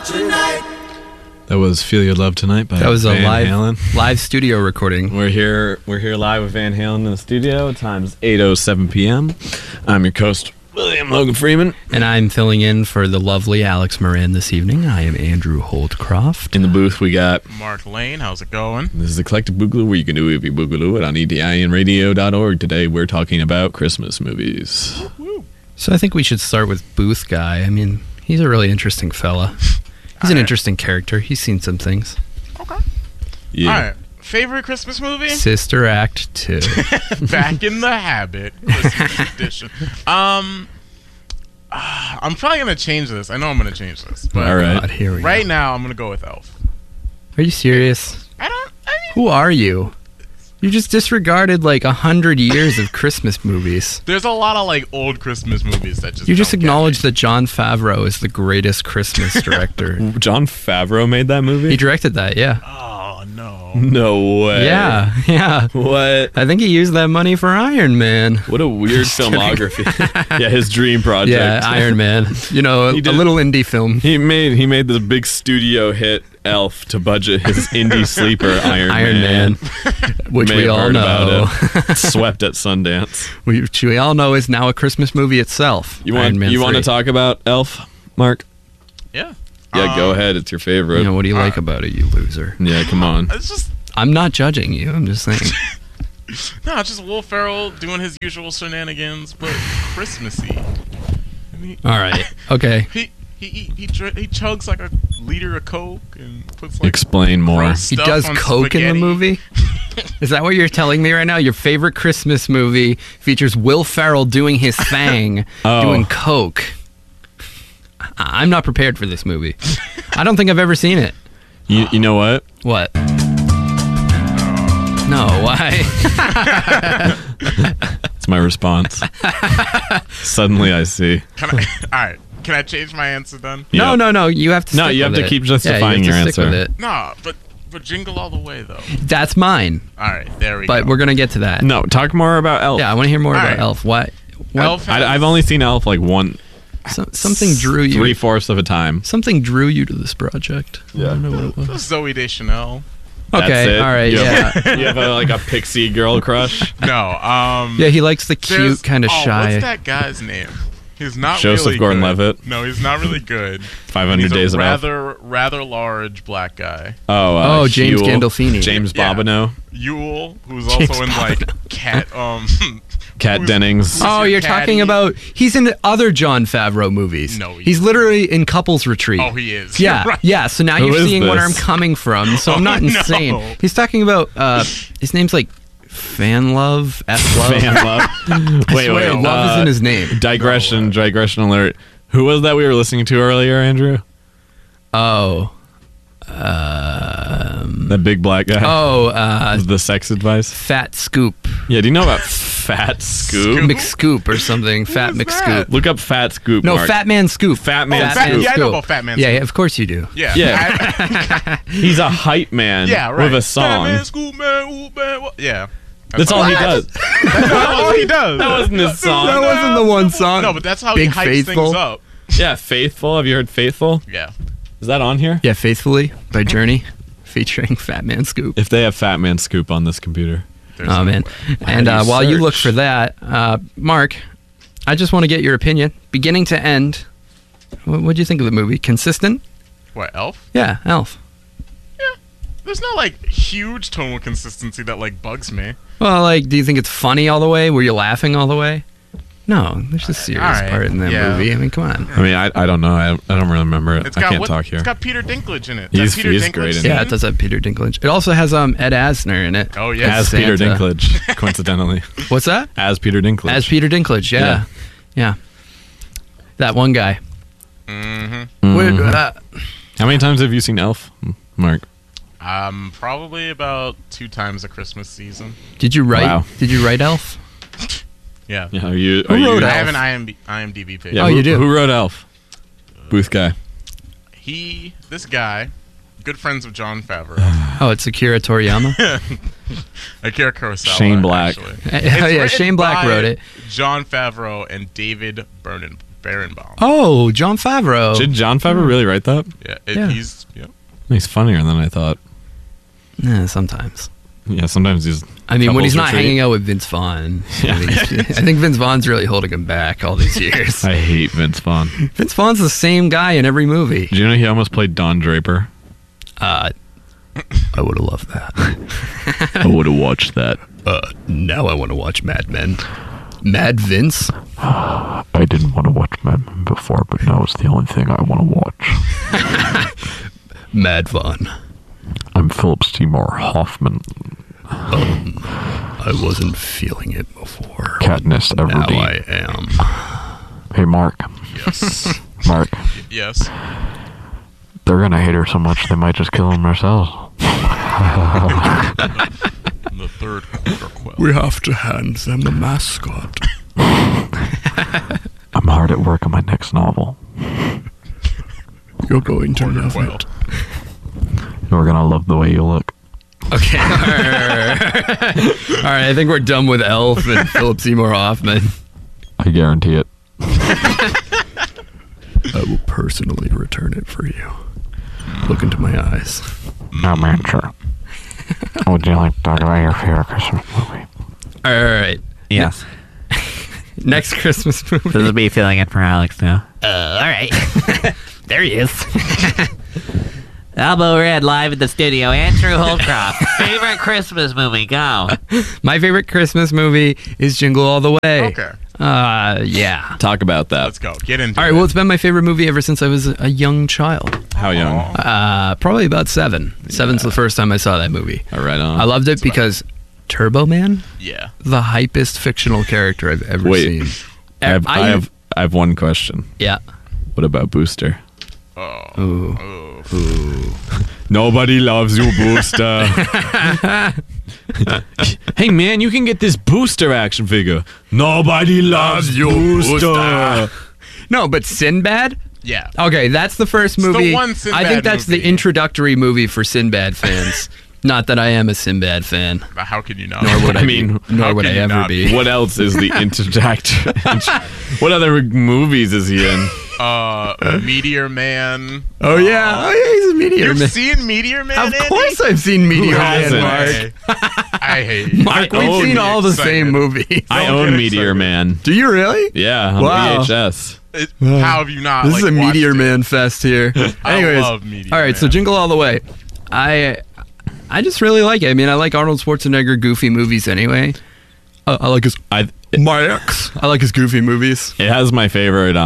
That was "Feel Your Love Tonight" by That was Van a Halen. live studio recording. We're here live with Van Halen in the studio. Time's 8:07 p.m. I'm your host, William Logan Freeman. And I'm filling in for the lovely Alex Moran this evening. I am Andrew Holdcroft. In the booth, we got Mark Lane. How's it going? This is the Collective Boogaloo, where you can do it if you boogaloo it on edinradio.org. Today, we're talking about Christmas movies. So I think we should start with Booth Guy. I mean, he's a really interesting fella. He's an interesting character. He's seen some things. Okay. Yeah. All right. Favorite Christmas movie? Sister Act 2. Back in the Habit. Christmas edition. I'm probably going to change this. I know I'm going to change this. But All right. God, here we right go. now, I'm going to go with Elf. Are you serious? I mean, Who are you? You just disregarded like 100 years of Christmas movies. there's a lot of like old Christmas movies that just You just don't get acknowledged me. that Jon Favreau is the greatest Christmas director. Jon Favreau made that movie? He directed that, yeah. Oh, no. No way. Yeah. What? I think he used that money for Iron Man. What a weird filmography. Yeah, his dream project. Yeah, Iron Man. You know, a little indie film. He made the big studio hit Elf to budget his indie sleeper Iron Man. Which May we have all heard know. about it. Swept at Sundance. Which we all know is now a Christmas movie itself. You Iron Man want to 3. talk about Elf, Mark? Yeah. Yeah, go ahead. It's your favorite. You know, what do you like about it, you loser? Yeah, come on. It's just, I'm not judging you. I'm just saying. no, it's just Will Ferrell doing his usual shenanigans, but Christmassy. I mean, All right. Okay. He chugs like a liter of Coke and puts like Explain more. gross He stuff does on coke in spaghetti. the movie? Is that what you're telling me right now? Your favorite Christmas movie features Will Ferrell doing his thing, doing coke. I'm not prepared for this movie. I don't think I've ever seen it. You know what? What? No, why? It's my response. Suddenly I see. All right. Can I change my answer then? Yeah. No. You have to. No, stick you have with to it. keep justifying you your have to stick answer. with it. No, but Jingle All the Way though. That's mine. All right, there we But go. we're gonna get to that. No, talk more about Elf. Yeah, I want to hear more All about right. Elf. What? Elf has- I've only seen Elf like Something drew you. 3/4 of a time. Something drew you to this project. Yeah. I don't know what it was. Zoe Deschanel. Okay, That's it. all right, You yeah. have you have like a pixie girl crush. No, Yeah, he likes the there's- cute, kind of shy. What's that guy's name? He's not Joseph really Gordon-Levitt. good. No, he's not really good. 500 He's Days a of Elf. rather large black guy. Oh, James Huel. Gandolfini. James Yeah. Bobineau. Yule, who's James also in like Cat Kat who's- Dennings. Oh, your you're caddy? talking about... He's in other Jon Favreau movies. No, he's literally in Couples Retreat. Oh, he is. Yeah, You're right. yeah. So now Who you're is seeing where I'm this? coming from. So I'm not Oh, insane. no. He's talking about... his name's like Fan Love, F Love. Fan love. I swear, love is in his name. Digression alert. Who was that we were listening to earlier, Andrew? Oh. That big black guy. Oh, The sex advice. Fat Scoop. Yeah, do you know about Fat Scoop? Scoop? McScoop or something. Fat is McScoop. that? Look up Fat Scoop. No, Mark. Fat Man Scoop. Fat Man Fat- Scoop. yeah, I know about Fat Man Yeah, Scoop. yeah, of course you do. Yeah. Yeah. He's a hype man Yeah, right. with a song. Fat man, Scoop man, oop man, what? Yeah. That's all he does. That's all he does. That wasn't his song. That wasn't the one song. No, but that's how Big he hypes Faithful. things up. Yeah, Faithful. Have you heard Faithful? Yeah. Is that on here? Yeah, Faithfully by Journey, featuring Fat Man Scoop. If they have Fat Man Scoop on this computer. There's Oh, no man. way. And do you while you look search? for that, Mark, I just want to get your opinion. Beginning to end, what do you think of the movie? Consistent? What, Elf? Yeah, Elf. There's no, like, huge tonal consistency that, like, bugs me. Well, like, do you think it's funny all the way? Were you laughing all the way? No, there's a serious Alright, part in that yeah. movie. I mean, come on. I mean, I don't know. I don't really remember it. It's I got can't talk here. It's got Peter Dinklage in it. He's- That Peter he's Dinklage great in it. scene? Yeah, it does have Peter Dinklage. It also has Ed Asner in it. Oh, yeah. As Peter Santa. Dinklage, coincidentally. What's that? As Peter Dinklage. As Peter Dinklage, yeah. Yeah. That one guy. Mm-hmm. What, How many times have you seen Elf, Mark? Probably about 2 times a Christmas season. did you write? Wow. Did you write Elf? Yeah. Yeah, are you? Who wrote I Elf? have an IMDb page. Yeah, Oh, who, you do? Who wrote Elf? Booth guy. This guy, good friends with Jon Favreau. Oh, it's Akira Toriyama. Akira Kurosawa. Shane Black. actually. Oh, yeah, written Shane Black by wrote it. Jon Favreau and David Berenbaum. Oh, Jon Favreau. Did Jon Favreau really write that? Yeah, Yeah. He's funnier than I thought. Yeah, sometimes. Yeah, sometimes he's. I mean, when he's not couples retreat. hanging out with Vince Vaughn, Yeah. I think Vince Vaughn's really holding him back all these years. I hate Vince Vaughn. Vince Vaughn's the same guy in every movie. Did you know he almost played Don Draper? I would have loved that. I would have watched that. Now I want to watch Mad Men. Mad Vince? I didn't want to watch Mad Men before, but now it's the only thing I want to watch. Mad Vaughn. I'm Philip Seymour Hoffman. I wasn't feeling it before. Katniss Now Everdeen. I am. Hey, Mark. Yes. Mark. Yes. They're gonna hate her so much they might just kill them themselves. The third quarter quell. We have to hand them the mascot. I'm hard at work on my next novel. You're going to Quarter love quell. it. You're gonna love the way you look. Okay. All right. I think we're done with Elf and Philip Seymour Hoffman. I guarantee it. I will personally return it for you. Look into my eyes. No, man, sure. Would you like to talk about your favorite Christmas movie? All right. Yes. Next Christmas movie. This is me filling in for Alex now. All right. There he is. Elbow Red live in the studio. Andrew Holcroft. Favorite Christmas movie? Go. My favorite Christmas movie is Jingle All the Way. Okay. Yeah. Talk about that. Let's go. Get into All it. right. Well, it's been my favorite movie ever since I was a young child. How young? Probably about 7. 7's the first time I saw that movie. All right, on. I loved it because Turbo Man, Yeah. the hypest fictional character I've ever Wait. seen. I have one question. Yeah. What about Booster? Oh. Ooh. Nobody loves you, Booster. Hey, man, you can get this Booster action figure. Nobody loves you, Booster. No, but Sinbad? Yeah. Okay, that's the first the movie. one Sinbad I think that's movie. the introductory movie for Sinbad fans. Not that I am a Sinbad fan. How can you not? Nor would I, I mean, be, nor how would can I you ever not be. What else is the interject? What other movies is he in? Meteor Man. Oh yeah, he's a Meteor You've Man. seen Meteor Man? Of Andy? course, I've seen Meteor Man, hasn't? Mark. I hate you. Mark, I we've own seen the all the same excitement. movies. I Don't own get Meteor excited. Man. Do you really? Yeah, on Wow. VHS. How have you not? This is a watched Meteor it? Man fest here. I Anyways, love Meteor all right. So Man. Jingle All the Way. I just really like it. I mean, I like Arnold Schwarzenegger goofy movies anyway. I like his my ex. I like his goofy movies. It has my favorite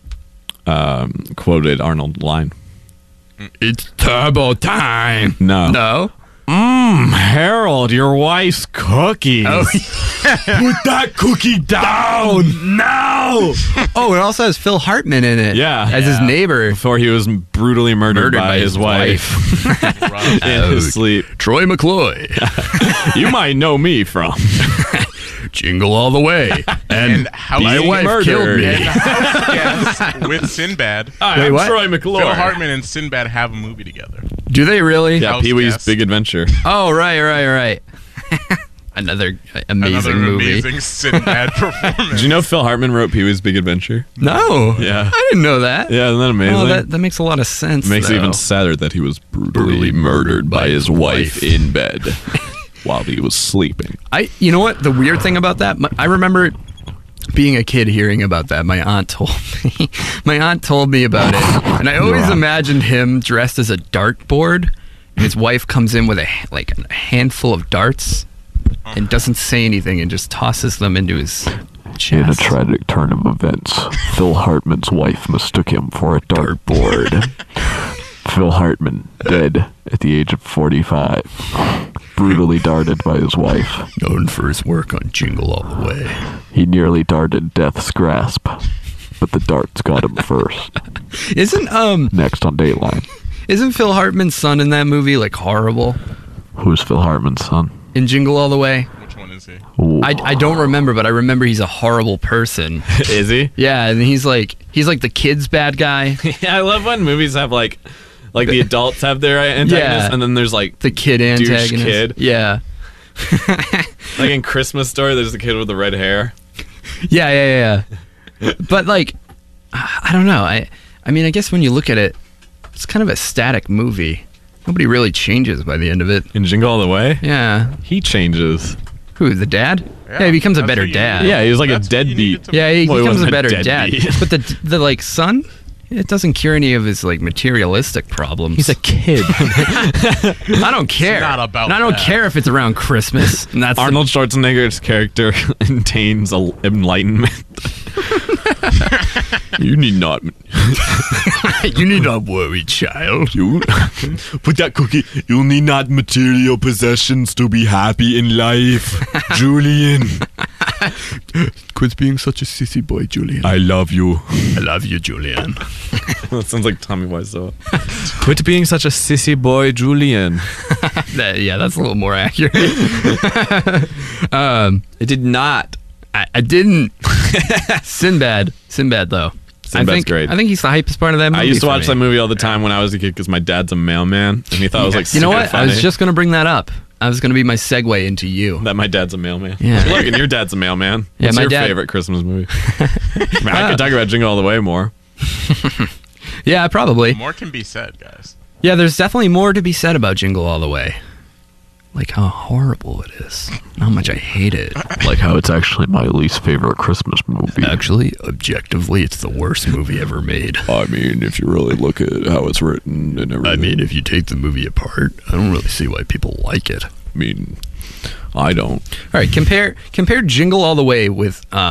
quoted Arnold line. It's turbo time. No. No. Harold, your wife's cookies. Oh, Put that cookie down now. Oh, it also has Phil Hartman in it. Yeah. As his neighbor. Before he was brutally murdered by his wife Rough. in his sleep. Troy McCloy. You might know me from. Jingle All the Way. And how my Being wife murdered. killed me. And yes, with Sinbad. Hi, Wait, I'm what? Troy McClure. Phil Hartman and Sinbad have a movie together. Do they really? Yeah, House Pee Wee's Guest. Big Adventure. Oh, right. Another amazing Another movie. amazing Sinbad performance. Did you know Phil Hartman wrote Pee Wee's Big Adventure? No. Yeah. I didn't know that. Yeah, isn't that amazing? Oh, that makes a lot of sense. Makes it though. even sadder that he was brutally murdered by his wife in bed while he was sleeping. You know what? The weird thing about that, I remember being a kid hearing about that. My aunt told me. My aunt told me about it, and I always imagined him dressed as a dartboard. And his wife comes in with a handful of darts and doesn't say anything and just tosses them into his chest. In a tragic turn of events, Phil Hartman's wife mistook him for a dartboard. Phil Hartman, dead at the age of 45, brutally darted by his wife. Known for his work on Jingle All the Way. He nearly darted death's grasp, but the darts got him first. Next on Dateline. Isn't Phil Hartman's son in that movie horrible? Who's Phil Hartman's son? In Jingle All the Way? Which one is he? Ooh. I don't remember, but I remember he's a horrible person. Is he? Yeah, and he's like the kid's bad guy. Yeah, I love when movies have like the adults have their antagonists, Yeah. and then there's The kid antagonist. kid. Yeah. like in Christmas Story, there's the kid with the red hair. Yeah. But I don't know. I mean, I guess when you look at it, it's kind of a static movie. Nobody really changes by the end of it. In Jingle All the Way, Yeah. he changes. Who, the dad? Yeah, he becomes a that's better what you dad. need. Yeah, he was like a That's what you needed deadbeat. to Yeah, he Well, he becomes a wasn't a better dad. deadbeat. But the like son, it doesn't cure any of his like materialistic problems. He's a kid. I don't care. not about and I don't that. care if it's around Christmas. And that's Arnold Schwarzenegger's character attains enlightenment. You need not. you need not worry, child. You put that cookie. You need not material possessions to be happy in life, Julian. Quit being such a sissy boy, Julian. I love you. I love you, Julian. That sounds like Tommy Wiseau. Quit being such a sissy boy, Julian. Yeah, that's a little more accurate. It did not. I didn't. Sinbad though. Sinbad's great. I think he's the hypest part of that movie. I used to for watch me. that movie all the time when I was a kid because my dad's a mailman, and he thought it was like You know super what? funny I was just gonna bring that up. I was gonna be my segue into you. that my dad's a mailman. Yeah. Look, and your dad's a mailman. Yeah, What's my your dad- favorite Christmas movie? I mean, I could talk about Jingle All the Way more. Yeah, probably. More can be said, guys. Yeah, there's definitely more to be said about Jingle All the Way. Like how horrible it is. How much I hate it. Like how it's actually my least favorite Christmas movie. Actually, objectively, it's the worst movie ever made. I mean, if you really look at how it's written and everything. I mean, if you take the movie apart, I don't really see why people like it. I mean, I don't. All right, compare Jingle All the Way with